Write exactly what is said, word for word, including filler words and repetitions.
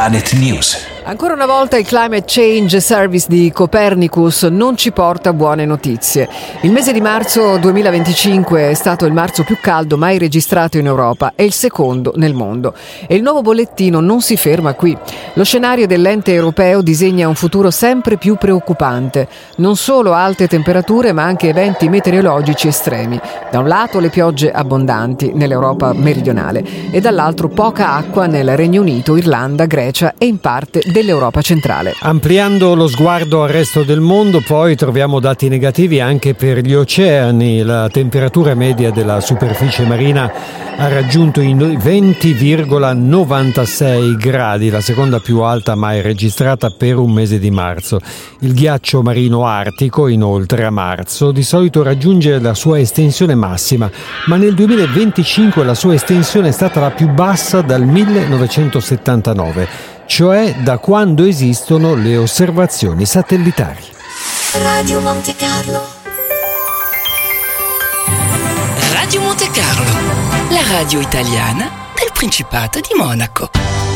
Planet News. Ancora una volta il Climate Change Service di Copernicus non ci porta buone notizie. Il mese di marzo duemilaventicinque è stato il marzo più caldo mai registrato in Europa e il secondo nel mondo. E il nuovo bollettino non si ferma qui. Lo scenario dell'ente europeo disegna un futuro sempre più preoccupante. Non solo alte temperature, ma anche eventi meteorologici estremi. Da un lato le piogge abbondanti nell'Europa meridionale e dall'altro poca acqua nel Regno Unito, Irlanda, Grecia e in parte dell'Europa centrale. Ampliando lo sguardo al resto del mondo, poi troviamo dati negativi anche per gli oceani. La temperatura media della superficie marina ha raggiunto i venti virgola novantasei gradi, la seconda più alta mai registrata per un mese di marzo. Il ghiaccio marino artico, inoltre, a marzo di solito raggiunge la sua estensione massima, ma nel duemilaventicinque la sua estensione è stata la più bassa dal millenovecentosettantanove, cioè da quando esistono le osservazioni satellitari. Radio Monte Carlo. Radio Monte Carlo, la radio italiana del Principato di Monaco.